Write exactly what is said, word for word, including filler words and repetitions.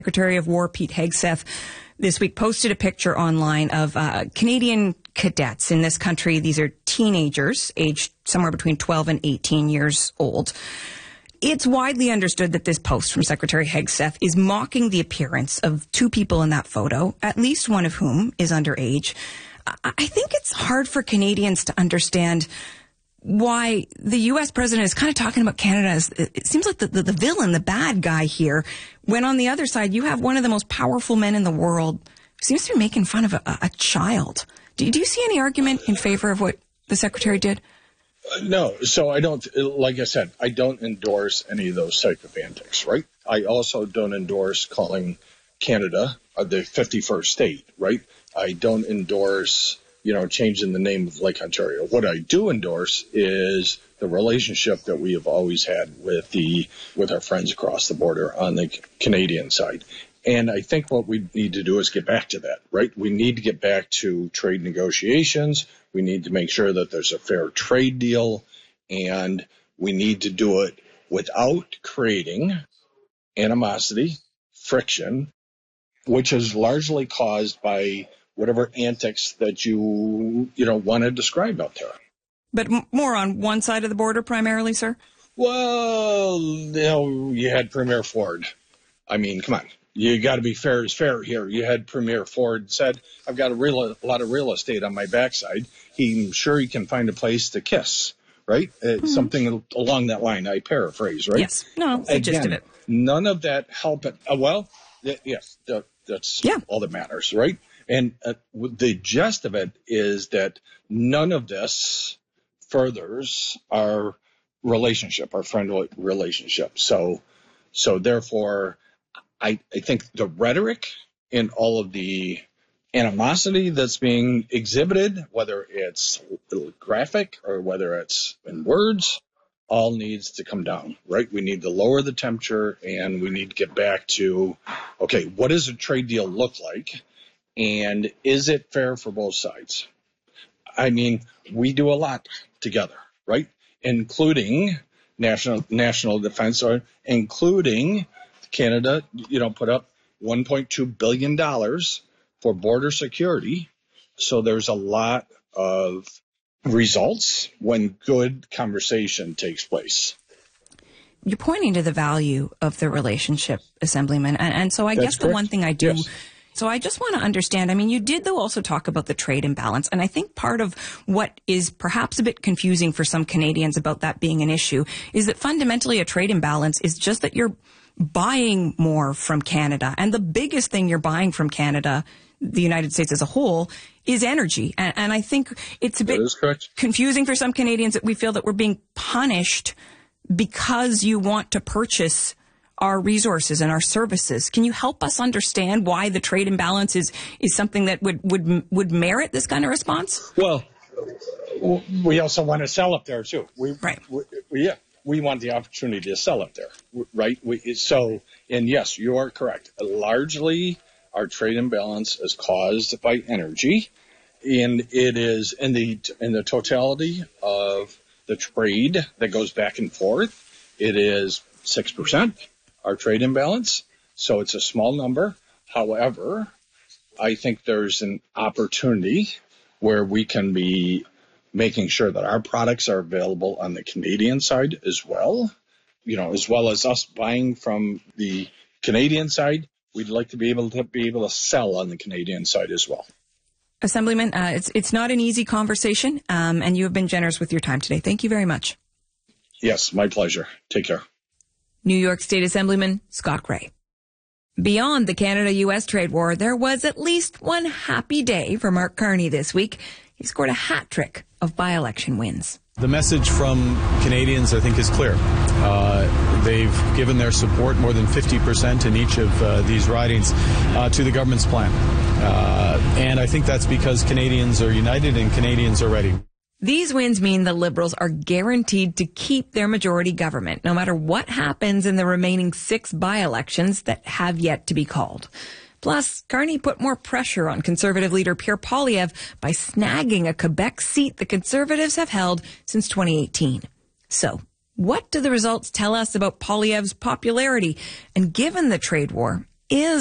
Secretary of War Pete Hegseth this week posted a picture online of uh, Canadian cadets in this country. These are teenagers aged somewhere between twelve and eighteen years old. It's widely understood that this post from Secretary Hegseth is mocking the appearance of two people in that photo, at least one of whom is underage. I think it's hard for Canadians to understand why the U S president is kind of talking about Canada as, it seems like the, the, the villain, the bad guy here, when on the other side you have one of the most powerful men in the world who seems to be making fun of a, a child. Do, do you see any argument in favor of what the secretary did? Uh, no. So I don't, like I said, I don't endorse any of those type of antics, right? I also don't endorse calling Canada uh, the fifty-first state, right? I don't endorse, you know, changing the name of Lake Ontario. What I do endorse is the relationship that we have always had with the with our friends across the border on the Canadian side. And I think what we need to do is get back to that, right? We need to get back to trade negotiations. We need to make sure that there's a fair trade deal, and we need to do it without creating animosity, friction, which is largely caused by whatever antics that you, you know, want to describe out there. But m- more on one side of the border primarily, sir? Well, you know, you had Premier Ford. I mean, come on. You got to be fair as fair here. You had Premier Ford said, I've got a, real, a lot of real estate on my backside. He's sure he can find a place to kiss, right? Uh, mm-hmm. Something along that line. I paraphrase, right? Yes. No, it's the Again, gist of it. None of that help it. Uh, well, th- yes, th- that's yeah. all that matters, right? And uh, the gist of it is that none of this furthers our relationship, our friendly relationship. So, so therefore, I, I think the rhetoric and all of the animosity that's being exhibited, whether it's graphic or whether it's in words, all needs to come down, right? We need to lower the temperature, and we need to get back to, okay, what does a trade deal look like? And is it fair for both sides? I mean, we do a lot together, right? Including national national defense, or including Canada, you know, put up one point two billion dollars for border security. So there's a lot of results when good conversation takes place. You're pointing to the value of the relationship, Assemblyman. And, and so I That's guess correct. the one thing I do... Yes. So I just want to understand, I mean, you did, though, also talk about the trade imbalance. And I think part of what is perhaps a bit confusing for some Canadians about that being an issue is that fundamentally a trade imbalance is just that you're buying more from Canada. And the biggest thing you're buying from Canada, the United States as a whole, is energy. And, and I think it's a bit confusing for some Canadians that we feel that we're being punished because you want to purchase our resources and our services. Can you help us understand why the trade imbalance is, is something that would, would, would merit this kind of response? Well, we also want to sell up there too. We, right. We, we, yeah, we want the opportunity to sell up there, right? We, so, and yes, you are correct. Largely, our trade imbalance is caused by energy, and it is in the in the totality of the trade that goes back and forth. It is six percent. Our trade imbalance, so it's a small number. However, I think there's an opportunity where we can be making sure that our products are available on the Canadian side as well, you know, as well as us buying from the Canadian side. We'd like to be able to be able to sell on the Canadian side as well. Assemblyman, uh, it's it's not an easy conversation, um, and you have been generous with your time today. Thank you very much. Yes, my pleasure. Take care. New York State Assemblyman Scott Gray. Beyond the Canada-U S trade war, there was at least one happy day for Mark Carney this week. He scored a hat trick of by-election wins. The message from Canadians, I think, is clear. Uh, they've given their support, more than fifty percent in each of uh, these ridings, uh, to the government's plan. Uh, and I think that's because Canadians are united and Canadians are ready. These wins mean the Liberals are guaranteed to keep their majority government, no matter what happens in the remaining six by-elections that have yet to be called. Plus, Carney put more pressure on Conservative leader Pierre Poilievre by snagging a Quebec seat the Conservatives have held since twenty eighteen. So, what do the results tell us about Poilievre's popularity? And given the trade war, is